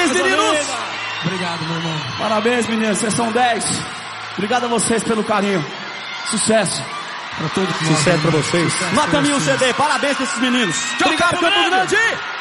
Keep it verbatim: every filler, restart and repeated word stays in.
Parabéns, meninos! Obrigado, meu irmão. Parabéns, meninos, vocês são dez. Obrigado a vocês pelo carinho. Sucesso. Pra todos nós. Sucesso pra vocês. Sucesso Nota pra mil vocês. C D, parabéns pra esses meninos. Tchau, obrigado, Campo Grande!